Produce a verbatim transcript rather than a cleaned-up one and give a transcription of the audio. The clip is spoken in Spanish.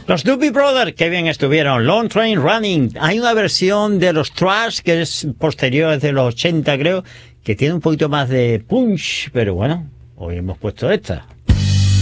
Los Doobie Brothers, qué bien estuvieron. Long Train Running. Hay una versión de los Trash que es posterior, es de los ochenta creo, que tiene un poquito más de punch, pero bueno, hoy hemos puesto esta.